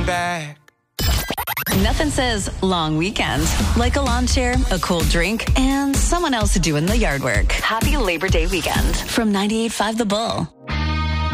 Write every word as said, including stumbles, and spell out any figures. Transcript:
back. Nothing says long weekend like a lawn chair, a cold drink, and someone else doing the yard work. Happy Labor Day weekend from ninety-eight point five The Bull.